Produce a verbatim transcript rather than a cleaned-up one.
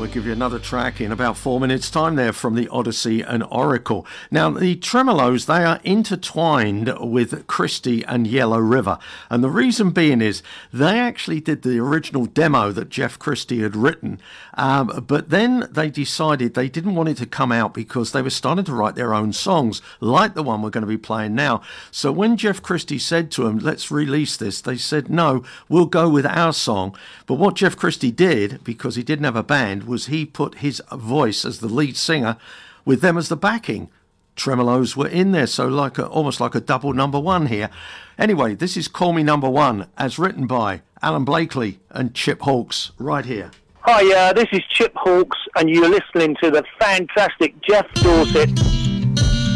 we'll give you another track in about four minutes' time there from the Odyssey and Oracle. Now, the Tremeloes, they are intertwined with Christie and Yellow River. And the reason being is they actually did the original demo that Jeff Christie had written. Um, but then they decided they didn't want it to come out because they were starting to write their own songs, like the one we're going to be playing now. So when Jeff Christie said to them, let's release this, they said, no, we'll go with our song. But what Jeff Christie did, because he didn't have a band, was he put his voice as the lead singer with them as the backing. Tremeloes were in there, so like a, almost like a double number one here. Anyway, this is Call Me Number One, as written by Alan Blakely and Chip Hawkes, right here. Hi, uh, this is Chip Hawkes, and you're listening to the fantastic Jeff Dorset.